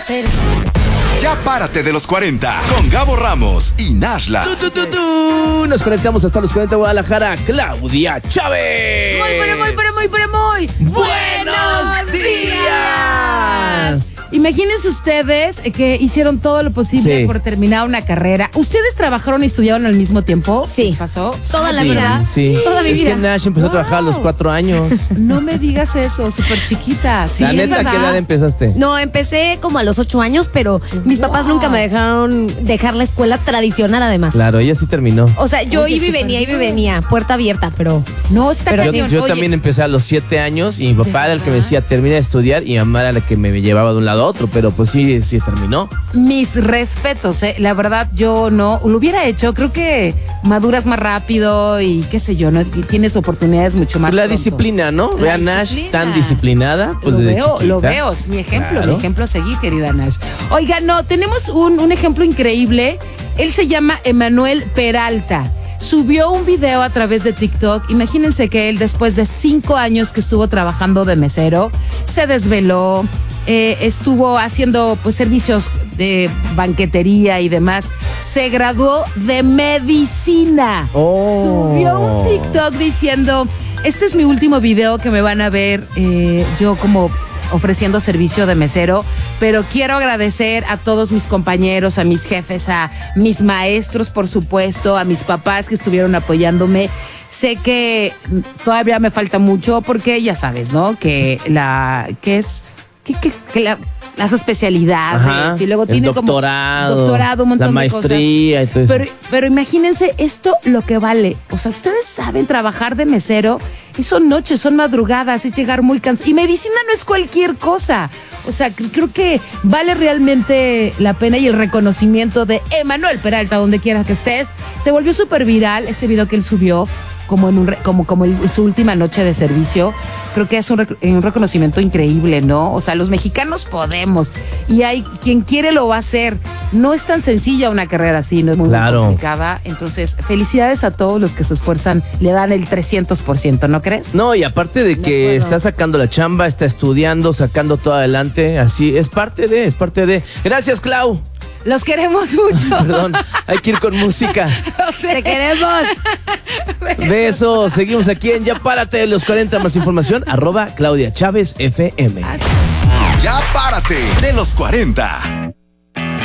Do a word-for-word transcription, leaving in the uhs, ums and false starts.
Ya párate de los cuarenta con Gabo Ramos y Nashla. Tu, tu, tu, tu. Nos conectamos hasta los cuarenta Guadalajara. Claudia Chávez. Muy, pero, muy, pero, muy, pero, muy. ¡Buenos días! Imagínense ustedes que hicieron todo lo posible Sí. por terminar una carrera. ¿Ustedes trabajaron y estudiaron al mismo tiempo? Sí. ¿Les pasó? Toda la Sí, vida. sí. Toda mi Es vida. que Nash empezó a trabajar a los Wow. cuatro años. No me digas eso, súper chiquita. Sí, La es neta, ¿a verdad. qué edad empezaste? No, empecé como a los ocho años, pero mis papás Wow. nunca me dejaron dejar la escuela tradicional además. Claro, ella sí terminó. O sea, yo Oye, iba y súper venía, iba y bien. venía, puerta abierta, pero No, está Pero Yo, cañón. yo Oye, también empecé a los siete años y mi papá era el que me decía, termina de estudiar, y mi mamá era la que me llevaba de un lado a otro, pero pues sí, sí terminó. mis respetos, ¿eh? La verdad, yo no lo hubiera hecho. Creo que maduras más rápido y qué sé yo, ¿no? Y tienes oportunidades mucho más La pronto. disciplina, ¿no? La Ve a Nash disciplina. tan disciplinada, pues lo desde veo, chiquita. lo veo, es mi ejemplo, Claro. mi ejemplo a seguir, querida Nash. Oiga, no, tenemos un, un ejemplo increíble. Él se llama Emanuel Peralta. Subió un video a través de TikTok. Imagínense que él, después de cinco años que estuvo trabajando de mesero, se desveló, eh, estuvo haciendo pues servicios de banquetería y demás. Se graduó de medicina. Oh. Subió un TikTok diciendo, este es mi último video que me van a ver eh, yo como ofreciendo servicio de mesero, pero quiero agradecer a todos mis compañeros, a mis jefes, a mis maestros, por supuesto, a mis papás que estuvieron apoyándome. Sé que todavía me falta mucho porque ya sabes, ¿no? Que la que es que, que, que la, las especialidades Ajá, y luego el tiene doctorado, como doctorado, un montón la de cosas. maestría y todo eso. Pero, pero imagínense esto lo que vale. O sea, ustedes saben trabajar de mesero y son noches, son madrugadas, es llegar muy cansado. Y medicina no es cualquier cosa. O sea, cr- creo que vale realmente la pena y el reconocimiento de Emanuel Peralta, donde quiera que estés. Se volvió súper viral este video que él subió como en un re- como, como en su última noche de servicio. Creo que es un, rec- un reconocimiento increíble, ¿no? O sea, los mexicanos podemos y hay quien quiere lo va a hacer. No es tan sencilla una carrera así, no es muy, muy Claro. complicada. Entonces, felicidades a todos los que se esfuerzan, le dan el trescientos por ciento, ¿no crees? No, y aparte de que acuerdo. está sacando la chamba, está estudiando, sacando todo adelante, así, es parte de, es parte de. Gracias, Clau. Los queremos mucho. Perdón, hay que ir con música. Lo sé. te queremos. Besos, seguimos aquí en Ya Párate de los cuarenta, más información, arroba Claudia Chávez F M. Ya párate de los cuarenta.